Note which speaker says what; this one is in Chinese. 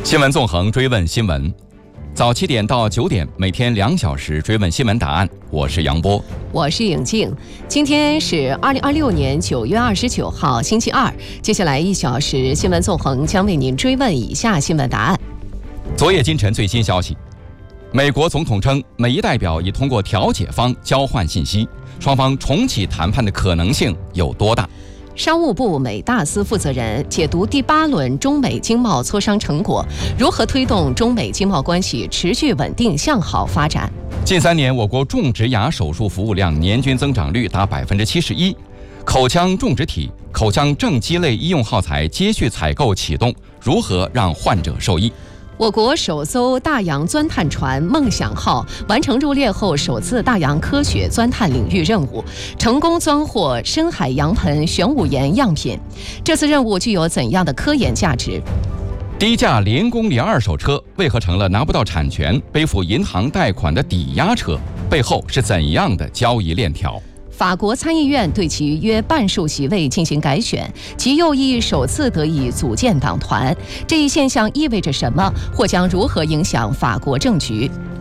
Speaker 1: 新闻纵横追问新闻，早7点到9点，每天2小时追问新闻答案。我是杨波，
Speaker 2: 我是颖静。今天是2026年9月29号，星期二。接下来1小时，新闻纵横将为您追问以下新闻答案。
Speaker 1: 昨夜今晨最新消息，美国总统称，美伊代表已通过调解方交换信息，双方重启谈判的可能性有多大？
Speaker 2: 商务部美大司负责人解读第8轮中美经贸磋商成果，如何推动中美经贸关系持续稳定向好发展。
Speaker 1: 近3年，我国种植牙手术服务量年均增长率达71%，口腔种植体、口腔正畸类医用耗材接续采购启动，如何让患者受益？
Speaker 2: 我国首艘大洋钻探船梦想号完成入列后首次大洋科学钻探领域任务，成功钻获深海洋盆玄武岩样品。这次任务具有怎样的科研价值？
Speaker 1: 低价零公里二手车为何成了拿不到产权、背负银行贷款的抵押车？背后是怎样的交易链条？
Speaker 2: 法国参议院对其约半数席位进行改选，其右翼首次得以组建党团。这一现象意味着什么？或将如何影响法国政局？